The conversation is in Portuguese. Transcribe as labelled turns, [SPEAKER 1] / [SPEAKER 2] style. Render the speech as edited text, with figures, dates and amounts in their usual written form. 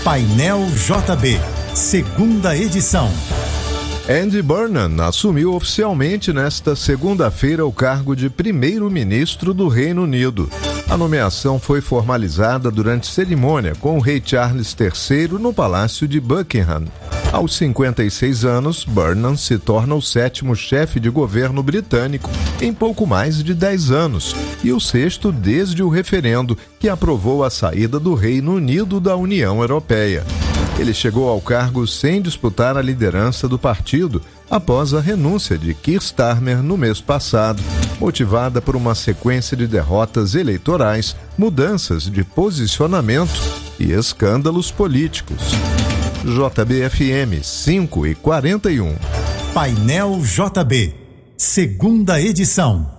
[SPEAKER 1] Painel JB, segunda edição.
[SPEAKER 2] Andy Burnham assumiu oficialmente nesta segunda-feira o cargo de primeiro-ministro do Reino Unido. A nomeação foi formalizada durante cerimônia com o rei Charles III no Palácio de Buckingham. Aos 56 anos, Burnham se torna o 7º chefe de governo britânico em pouco mais de 10 anos e o 6º desde o referendo que aprovou a saída do Reino Unido da União Europeia. Ele chegou ao cargo sem disputar a liderança do partido após a renúncia de Keir Starmer no mês passado, motivada por uma sequência de derrotas eleitorais, mudanças de posicionamento e escândalos políticos. JBFM 5:41.
[SPEAKER 1] Painel JB, segunda edição.